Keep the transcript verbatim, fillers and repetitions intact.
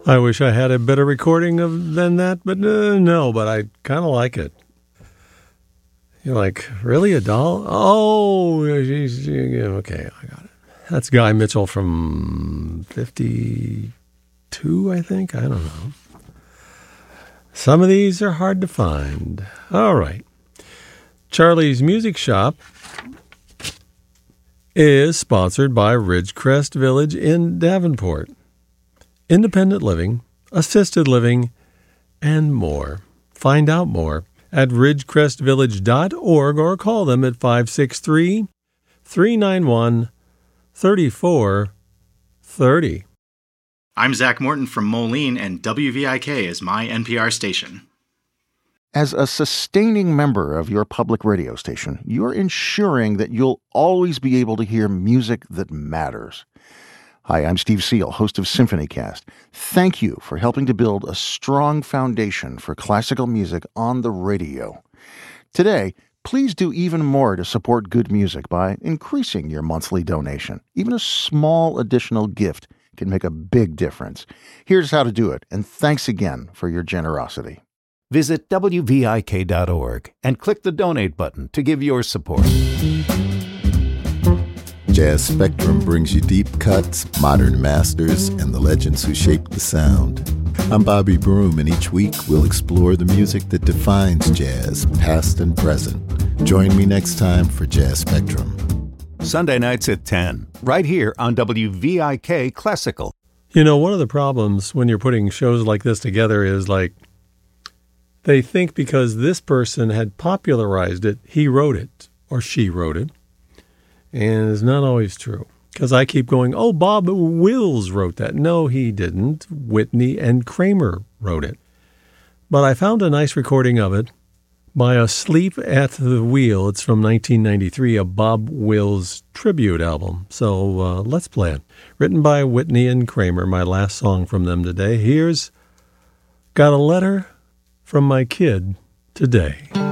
I wish I had a better recording of than that, but uh, no, but I kind of like it. You're like, really, a doll? Oh, she's, okay, I got it. That's Guy Mitchell from fifty-two, I think. I don't know. Some of these are hard to find. All right. Charlie's Music Shop is sponsored by Ridgecrest Village in Davenport. Independent living, assisted living, and more. Find out more at ridgecrest village dot org or call them at five six three, three nine one, three four three zero. I'm Zach Morton from Moline, and W V I K is my N P R station. As a sustaining member of your public radio station, you're ensuring that you'll always be able to hear music that matters. Hi, I'm Steve Seal, host of SymphonyCast. Thank you for helping to build a strong foundation for classical music on the radio. Today, please do even more to support good music by increasing your monthly donation. Even a small additional gift can make a big difference. Here's how to do it, and thanks again for your generosity. Visit W V I K dot org and click the donate button to give your support. Jazz Spectrum brings you deep cuts, modern masters, and the legends who shaped the sound. I'm Bobby Broom, and each week we'll explore the music that defines jazz, past and present. Join me next time for Jazz Spectrum. Sunday nights at ten, right here on W V I K Classical. You know, one of the problems when you're putting shows like this together is like, they think because this person had popularized it, he wrote it, or she wrote it. And it's not always true. Because I keep going, oh, Bob Wills wrote that. No, he didn't. Whitney and Kramer wrote it. But I found a nice recording of it by Asleep at the Wheel. It's from nineteen ninety-three, a Bob Wills tribute album. So uh, let's play it. Written by Whitney and Kramer, my last song from them today. Here's Got a Letter from My Kid Today.